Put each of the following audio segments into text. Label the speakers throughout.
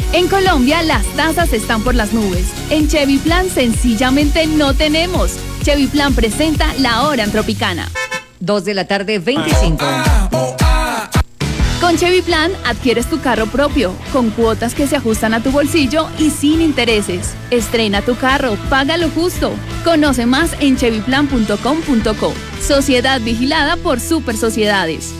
Speaker 1: En Colombia las tasas están por las nubes. En Chevy Plan sencillamente no tenemos. Chevy Plan presenta La Hora en Tropicana.
Speaker 2: 2:25 p.m.
Speaker 1: Con Chevy Plan adquieres tu carro propio, con cuotas que se ajustan a tu bolsillo y sin intereses. Estrena tu carro, págalo justo. Conoce más en chevyplan.com.co. Sociedad vigilada por Super Sociedades.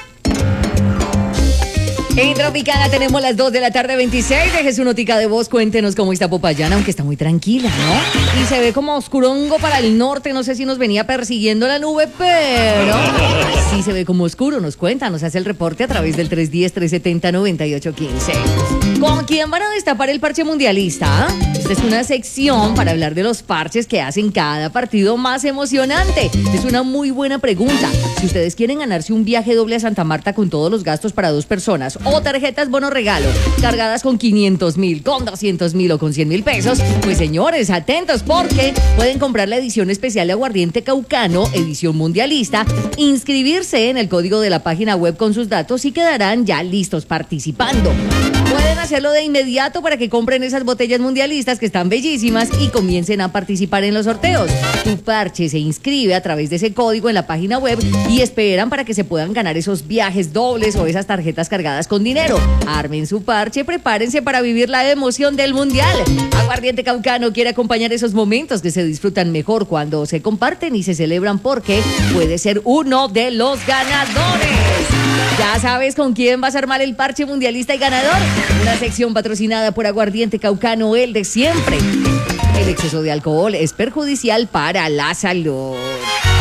Speaker 2: En Tropicana tenemos las 2:26 p.m. Deje su notica de voz, cuéntenos cómo está Popayán, aunque está muy tranquila, ¿no? Y se ve como oscurongo para el norte, no sé si nos venía persiguiendo la nube, pero sí se ve como oscuro, nos cuenta, nos hace el reporte a través del 310-370-9815. ¿Con quién van a destapar el parche mundialista? Esta es una sección para hablar de los parches que hacen cada partido más emocionante. Es una muy buena pregunta. Si ustedes quieren ganarse un viaje doble a Santa Marta con todos los gastos para 2 personas, o tarjetas bono regalo cargadas con 500,000, con 200,000 o con 100,000 pesos, pues señores, atentos porque pueden comprar la edición especial de Aguardiente Caucano, edición mundialista, inscribirse en el código de la página web con sus datos y quedarán ya listos participando. Pueden hacerlo de inmediato para que compren esas botellas mundialistas que están bellísimas y comiencen a participar en los sorteos. Tu parche se inscribe a través de ese código en la página web y esperan para que se puedan ganar esos viajes dobles o esas tarjetas cargadas con dinero. Armen su parche, prepárense para vivir la emoción del mundial. Aguardiente Caucano quiere acompañar esos momentos que se disfrutan mejor cuando se comparten y se celebran, porque puede ser uno de los ganadores. ¿Ya sabes con quién vas a armar el parche mundialista y ganador? Una sección patrocinada por Aguardiente Caucano, el de siempre. El exceso de alcohol es perjudicial para la salud.